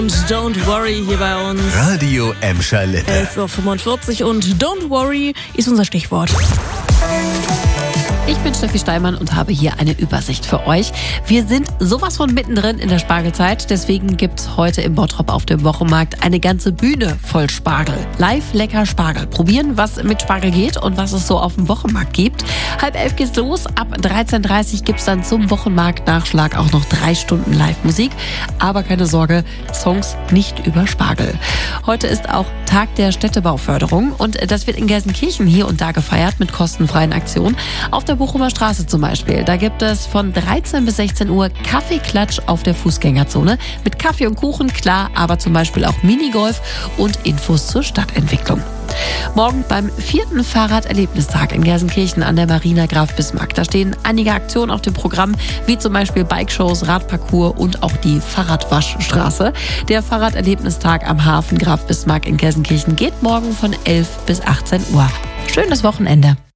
Und Don't Worry hier bei uns. Radio Emscher Lippe. 11.45 Uhr und Don't Worry ist unser Stichwort. Ich bin Steffi Steinmann und habe hier eine Übersicht für euch. Wir sind sowas von mittendrin in der Spargelzeit. Deswegen gibt's heute im Bottrop auf dem Wochenmarkt eine ganze Bühne voll Spargel. Live lecker Spargel. Probieren, was mit Spargel geht und was es so auf dem Wochenmarkt gibt. 10:30 geht's los. Ab 13:30 Uhr gibt's dann zum Wochenmarkt-Nachschlag auch noch 3 Stunden Live-Musik. Aber keine Sorge, Songs nicht über Spargel. Heute ist auch Tag der Städtebauförderung und das wird in Gelsenkirchen hier und da gefeiert mit kostenfreien Aktionen. Auf der Bochumer Straße zum Beispiel. Da gibt es von 13 bis 16 Uhr Kaffeeklatsch auf der Fußgängerzone mit Kaffee und Kuchen, klar, aber zum Beispiel auch Minigolf und Infos zur Stadtentwicklung. Morgen beim 4. Fahrraderlebnistag in Gelsenkirchen an der Marina Graf Bismarck. Da stehen einige Aktionen auf dem Programm, wie zum Beispiel Bikeshows, Radparcours und auch die Fahrradwaschstraße. Der Fahrraderlebnistag am Hafen Graf Bismarck in Gelsenkirchen geht morgen von 11 bis 18 Uhr. Schönes Wochenende.